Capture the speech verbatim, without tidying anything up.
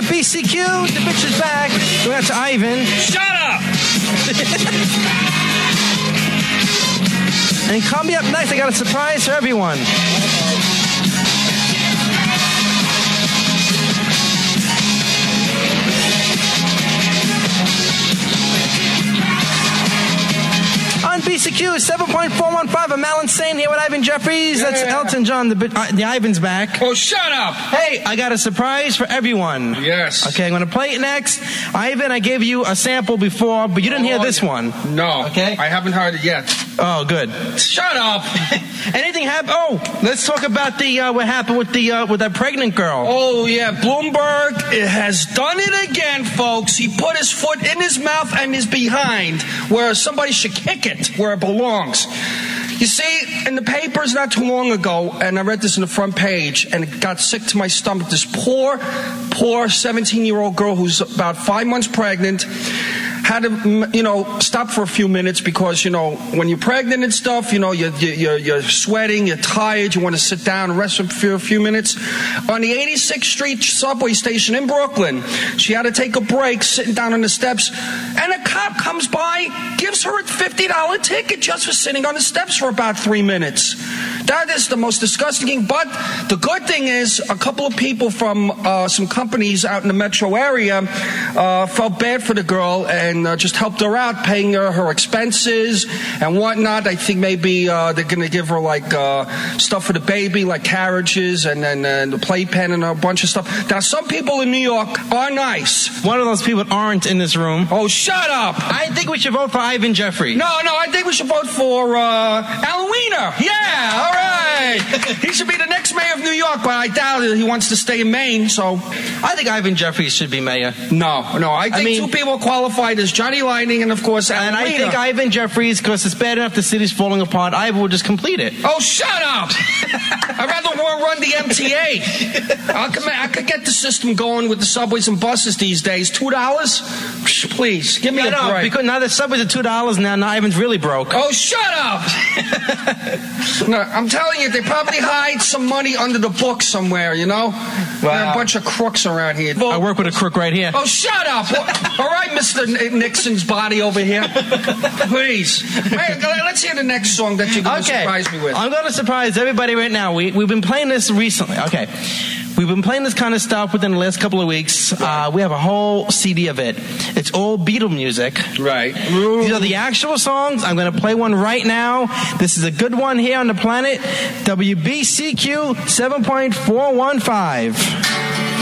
B C Q, the bitch is back. We're out to Ivan. Shut up! And coming up next, I got a surprise for everyone. On B C Q, seven point four one five. I'm Alan Sane here with Ivan Jeffries. That's Yeah. Elton John. The, uh, the Ivan's back. Oh, shut up! Hey, I got a surprise for everyone. Yes. Okay, I'm going to play it next. Ivan, I gave you a sample before, but you didn't hear Oh, this one. No. Okay. I haven't heard it yet. Oh, good. Shut up! Anything happened? Oh, let's talk about the uh, what happened with the uh, with that pregnant girl. Oh, yeah, Bloomberg has done it again, folks. He put his foot in his mouth and his behind, where somebody should kick it, where it belongs. You see, in the papers not too long ago, and I read this in the front page, and it got sick to my stomach, this poor, poor seventeen-year-old girl who's about five months pregnant had to, you know, stop for a few minutes because, you know, when you're pregnant and stuff, you know, you're, you're, you're sweating, you're tired, you want to sit down and rest for a few minutes. On the eighty-sixth Street subway station in Brooklyn, she had to take a break sitting down on the steps, and a cop comes by, gives her a fifty dollars ticket just for sitting on the steps for about three minutes. That is the most disgusting thing. But the good thing is a couple of people from uh, some companies out in the metro area uh, felt bad for the girl and uh, just helped her out, paying her her expenses and whatnot. I think maybe uh, they're going to give her like uh, stuff for the baby, like carriages and then and the playpen and a bunch of stuff. Now, some people in New York are nice. One of those people aren't in this room. Oh, shut up! I think we should vote for Ivan Jeffries. No, no, I think we should vote for uh, Alan Wiener. Yeah, all right. He should be the next mayor of New York, but I doubt it. He wants to stay in Maine, so. I think Ivan Jeffries should be mayor. No, no, I think I mean, two people are qualified as Johnny Lightning and, of course, Alan And I Wiener. think Ivan Jeffries, because it's bad enough the city's falling apart, Ivan will just complete it. Oh, shut up! I'd rather run the M T A. I could, I could get the system going with the subways and buses these days. Two dollars? Please, give me Yeah, a no, break. because now the subways are two dollars now. Now Ivan's really broke. Oh, shut up! No, I'm telling you, they probably hide some money under the book somewhere, you know? There are a bunch of crooks around here. I work with a crook right here. Oh, shut up! All right, Mister Nixon's body over here. Please. Hey, let's hear the next song that you're going to Okay, surprise me with. I'm going to surprise everybody right now. We, we've been playing this recently. Okay. We've been playing this kind of stuff within the last couple of weeks. Uh, we have a whole C D of it. It's all Beatle music. Right. These are the actual songs. I'm going to play one right now. This is a good one here on the planet. W B C Q seven point four one five.